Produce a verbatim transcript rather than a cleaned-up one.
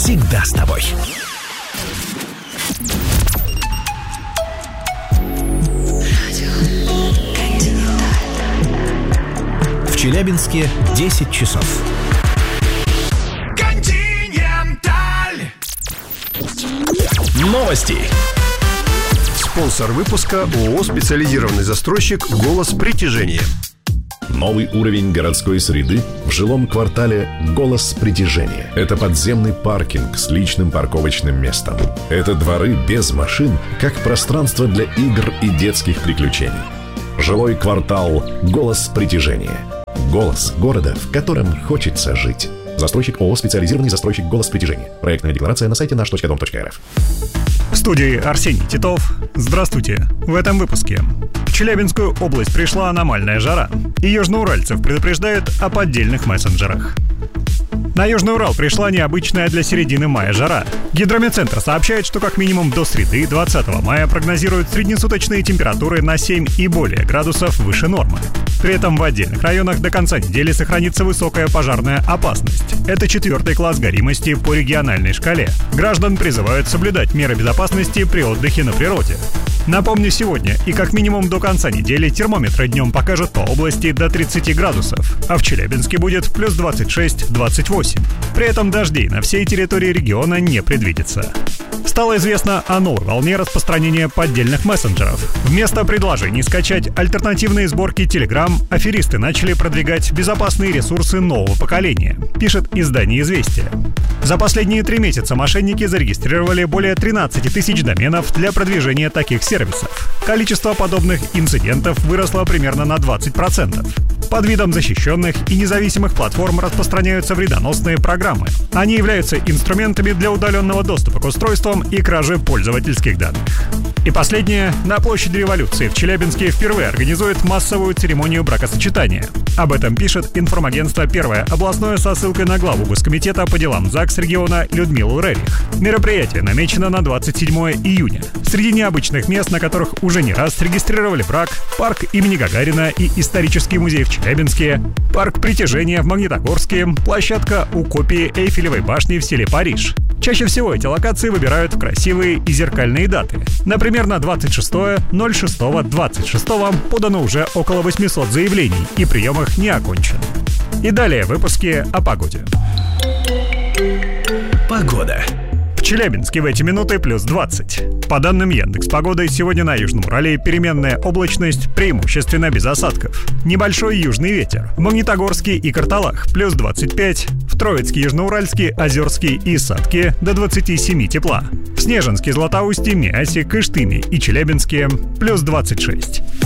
всегда с тобой. В Челябинске десять часов. Континенталь. Новости. Спонсор выпуска ООО «Специализированный застройщик «Голос притяжения». Новый уровень городской среды в жилом квартале «Голос притяжения». Это подземный паркинг с личным парковочным местом. Это дворы без машин, как пространство для игр и детских приключений. Жилой квартал «Голос притяжения». Голос города, в котором хочется жить. Застройщик ООО «Специализированный застройщик «Голос притяжения». Проектная декларация на сайте наш точка дом точка эр эф. В студии Арсений Титов. Здравствуйте. В этом выпуске. В Челябинскую область пришла аномальная жара, и южноуральцев предупреждают о поддельных мессенджерах. На Южный Урал пришла необычная для середины мая жара. Гидрометцентр сообщает, что как минимум до среды, двадцатого мая, прогнозируют среднесуточные температуры на семь и более градусов выше нормы. При этом в отдельных районах до конца недели сохранится высокая пожарная опасность. Это четвертый класс горимости по региональной шкале. Граждан призывают соблюдать меры безопасности при отдыхе на природе. Напомню, сегодня и как минимум до конца недели термометры днем покажут по области до тридцати градусов, а в Челябинске будет плюс двадцать шесть - двадцать восемь. При этом дождей на всей территории региона не предвидится. Стало известно о новой волне распространения поддельных мессенджеров. Вместо предложений скачать альтернативные сборки Telegram, аферисты начали продвигать безопасные ресурсы нового поколения, пишет издание «Известия». За последние три месяца мошенники зарегистрировали более тринадцати тысяч доменов для продвижения таких сервисов. Количество подобных инцидентов выросло примерно на двадцать процентов. Под видом защищенных и независимых платформ распространяются вредоносные программы. Они являются инструментами для удаленного доступа к устройствам и кражи пользовательских данных. И последнее. На площади Революции в Челябинске впервые организуют массовую церемонию бракосочетания. Об этом пишет информагентство «Первое областное» со ссылкой на главу Госкомитета по делам ЗАГС региона Людмилу Рерих. Мероприятие намечено на двадцать седьмое июня. Среди необычных мест, на которых уже не раз регистрировали брак, парк имени Гагарина и исторический музей в Челябинске, парк притяжения в Магнитогорске, площадка у копии Эйфелевой башни в селе Париж. Чаще всего эти локации выбирают в красивые и зеркальные даты. Например, на двадцать шестое ноль шестое двадцать шестое подано уже около восьмисот заявлений, и прием их не окончен. И далее в выпуске о погоде. Погода. В Челябинске в эти минуты плюс двадцать. По данным Яндекс.Погоды, сегодня на Южном Урале переменная облачность, преимущественно без осадков. Небольшой южный ветер. В Магнитогорске и Карталах плюс двадцать пять. В Троицке, Южноуральске, Озерске и Сатке до двадцати семи тепла. В Снежинске, Златоусте, Миасе, Кыштыме и Челябинске плюс двадцать шесть.